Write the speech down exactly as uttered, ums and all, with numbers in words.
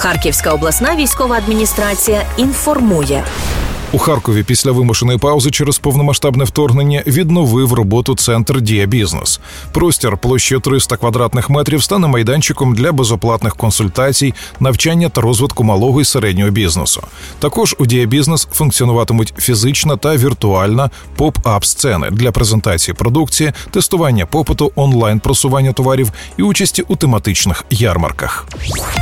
Харківська обласна військова адміністрація інформує. У Харкові після вимушеної паузи через повномасштабне вторгнення відновив роботу центр «Дія Бізнес». Простір площею триста квадратних метрів стане майданчиком для безоплатних консультацій, навчання та розвитку малого і середнього бізнесу. Також у «Дія Бізнес» функціонуватимуть фізична та віртуальна поп-ап-сцени для презентації продукції, тестування попиту, онлайн-просування товарів і участі у тематичних ярмарках.